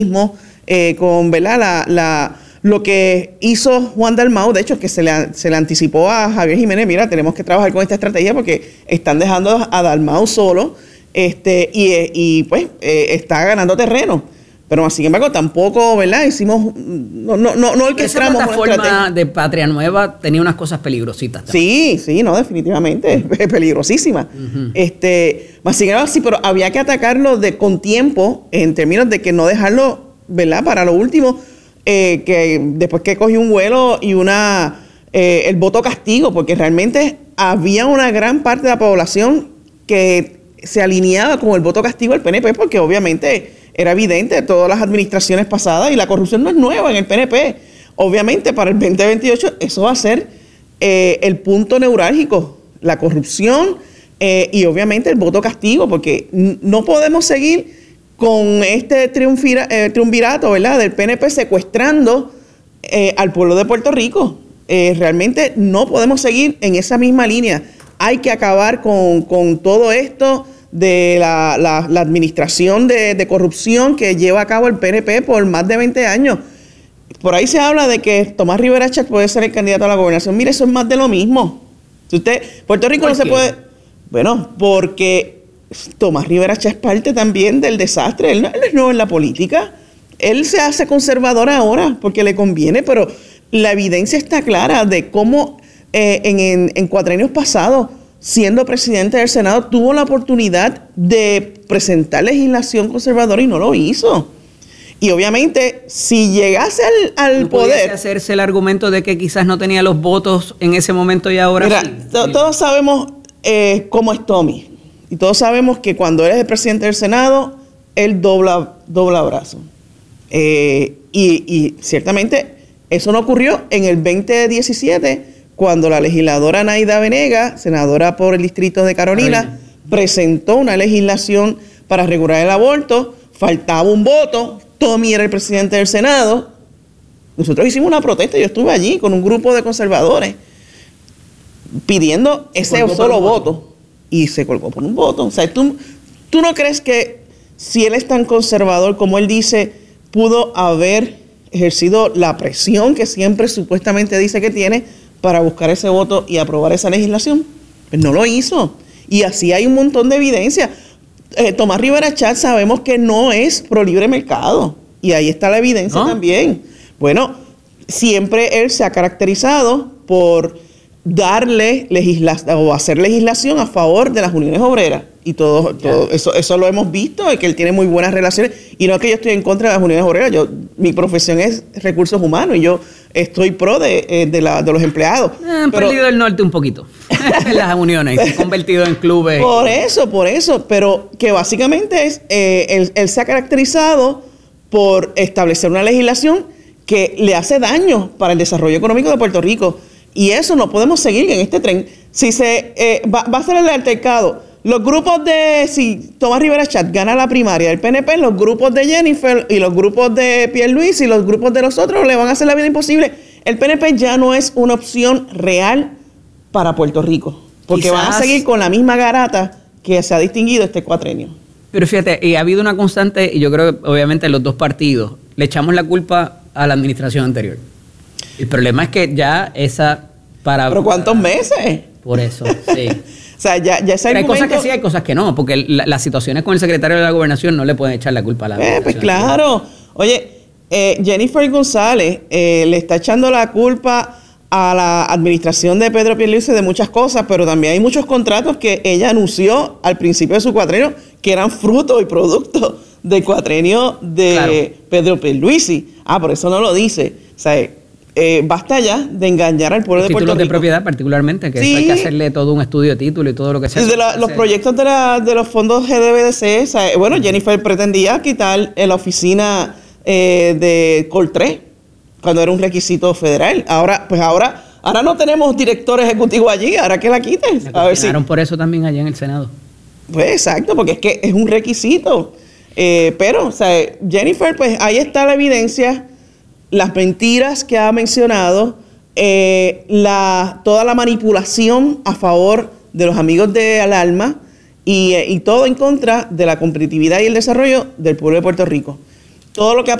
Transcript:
mismo con, ¿verdad? Lo que hizo Juan Dalmau, de hecho, que se le anticipó a Javier Jiménez, mira, tenemos que trabajar con esta estrategia porque están dejando a Dalmau solo pues está ganando terreno. Pero sin embargo, tampoco, ¿verdad? Hicimos, no orquestamos esa plataforma de Patria Nueva tenía unas cosas peligrositas también. Sí, no, definitivamente, es peligrosísima. Más sin embargo, sí, pero había que atacarlo con tiempo, en términos de que no dejarlo, ¿verdad? Para lo último, que después que cogió un vuelo y el voto castigo, porque realmente había una gran parte de la población que se alineaba con el voto castigo del PNP, porque obviamente era evidente de todas las administraciones pasadas y la corrupción no es nueva en el PNP. Obviamente para el 2028 eso va a ser el punto neurálgico, la corrupción y obviamente el voto castigo, porque no podemos seguir con este triunvirato, ¿verdad?, del PNP secuestrando al pueblo de Puerto Rico. Realmente no podemos seguir en esa misma línea. Hay que acabar con todo esto de la administración de corrupción que lleva a cabo el PNP por más de 20 años. Por ahí se habla de que Tomás Rivera Chatz puede ser el candidato a la gobernación. Mire, eso es más de lo mismo. Puerto Rico no se puede... Bueno, porque Tomás Rivera Chatz es parte también del desastre. Él es nuevo en la política. Él se hace conservador ahora porque le conviene, pero la evidencia está clara de cómo en cuatrenios pasados, siendo presidente del Senado, tuvo la oportunidad de presentar legislación conservadora y no lo hizo. Y obviamente, si llegase al poder... ¿Pudiese hacerse el argumento de que quizás no tenía los votos en ese momento y ahora mira, sí? Todos sabemos cómo es Tommy. Y todos sabemos que cuando él es el presidente del Senado, él dobla brazo. Y ciertamente eso no ocurrió en el 2017, cuando la legisladora Naida Venega, senadora por el distrito de Carolina, presentó una legislación para regular el aborto, faltaba un voto, Tommy era el presidente del Senado. Nosotros hicimos una protesta, yo estuve allí con un grupo de conservadores pidiendo ese solo voto y se colgó por un voto. O sea, ¿tú no crees que si él es tan conservador como él dice, pudo haber ejercido la presión que siempre supuestamente dice que tiene para buscar ese voto y aprobar esa legislación? Pues no lo hizo. Y así hay un montón de evidencia. Tomás Rivera Chatz sabemos que no es pro libre mercado. Y ahí está la evidencia también. Bueno, siempre él se ha caracterizado por darle o hacer legislación a favor de las uniones obreras. Y todo eso lo hemos visto, de que él tiene muy buenas relaciones. Y no es que yo estoy en contra de las uniones obreras. Mi profesión es recursos humanos y yo estoy pro de los empleados. Han perdido el norte un poquito. Las uniones, se han convertido en clubes. Por eso. Pero que básicamente él se ha caracterizado por establecer una legislación que le hace daño para el desarrollo económico de Puerto Rico. Y eso no podemos seguir en este tren. Si va a ser el altercado, los grupos si Tomás Rivera Chatz gana la primaria del PNP, los grupos de Jennifer y los grupos de Pierluisi y los grupos de los otros le van a hacer la vida imposible. El PNP ya no es una opción real para Puerto Rico, porque van a seguir con la misma garata que se ha distinguido este cuatrenio. Pero fíjate, ha habido una constante, y yo creo que obviamente los dos partidos le echamos la culpa a la administración anterior. El problema es que ya ¿Pero cuántos meses? Por eso, sí. O sea, ya ese Pero hay argumento... cosas que sí, hay cosas que no, porque las situaciones con el secretario de la Gobernación no le pueden echar la culpa a la Gobernación. Pues claro. Oye, Jennifer González le está echando la culpa a la administración de Pedro Pierluisi de muchas cosas, pero también hay muchos contratos que ella anunció al principio de su cuatrenio que eran fruto y producto del cuatrenio de Pedro Pierluisi. Por eso no lo dice. O sea, basta ya de engañar al pueblo de Puerto Rico. Títulos de propiedad particularmente, que eso hay que hacerle todo un estudio de título y todo lo que sea. Los proyectos de los fondos GDBDC, o sea, Jennifer pretendía quitar la oficina de Coltré cuando era un requisito federal. Ahora no tenemos director ejecutivo allí, ahora que la quiten. A ver si por eso también allá en el Senado. Pues exacto, porque es que es un requisito. Pero, o sea, Jennifer, pues ahí está la evidencia, las mentiras que ha mencionado, toda la manipulación a favor de los amigos de Alalma y todo en contra de la competitividad y el desarrollo del pueblo de Puerto Rico. todo lo que ha